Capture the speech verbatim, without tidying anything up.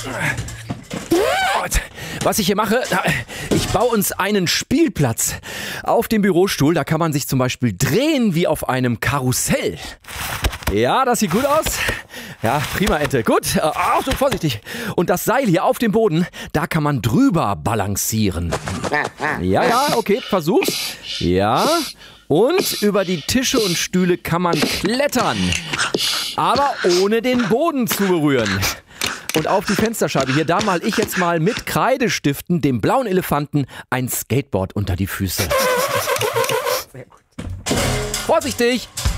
Was ich hier mache, ich baue uns einen Spielplatz auf dem Bürostuhl. Da kann man sich zum Beispiel drehen wie auf einem Karussell. Ja, das sieht gut aus. Ja, prima, Ente. Gut, Achtung, vorsichtig. Und das Seil hier auf dem Boden, da kann man drüber balancieren. Ja, ja, okay, versuch's. Ja, und über die Tische und Stühle kann man klettern. Aber ohne den Boden zu berühren. Und auf die Fensterscheibe hier, da mal ich jetzt mal mit Kreidestiften dem blauen Elefanten ein Skateboard unter die Füße. Sehr gut. Vorsichtig!